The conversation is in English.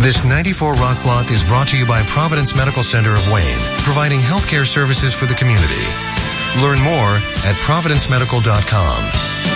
This 94 Rock Block is brought to you by Providence Medical Center of Wayne, providing healthcare services for the community. Learn more at providencemedical.com.